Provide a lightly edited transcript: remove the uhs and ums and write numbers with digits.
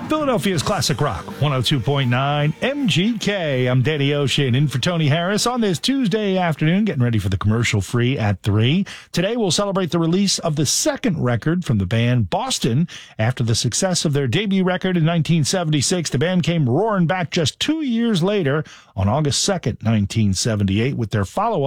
Philadelphia's Classic Rock, 102.9 MGK. I'm Danny Ocean in for Tony Harris on this Tuesday afternoon, getting ready for the commercial free at 3. Today we'll celebrate the release of the second record from the band Boston. After the success of their debut record in 1976, the band came roaring back just 2 years later on August 2nd, 1978 with their follow-up